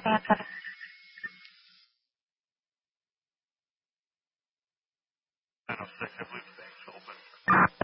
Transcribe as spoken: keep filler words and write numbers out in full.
nine oh six, I believe the bank's open.